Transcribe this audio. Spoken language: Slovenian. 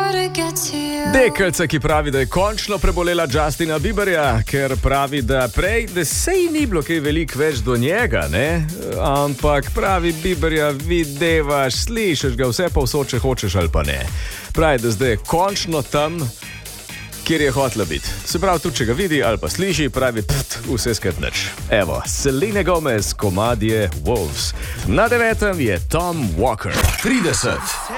Deklica, ki pravi, da je končno prebolela Justina Bieberja, ker pravi, da prej, da sej ni bilo kaj veliko več do njega, ne? Ampak pravi Bieberja, videvaš, slišiš ga vse povsod, če hočeš ali pa ne. Pravi, da zdaj je končno tam, kjer je hotela biti. Se pravi, tudi če ga vidi ali pa sliši, pravi, vse skrb nič. Evo, Selena Gomez, komad je Wolves. Na 9. je Tom Walker. 30.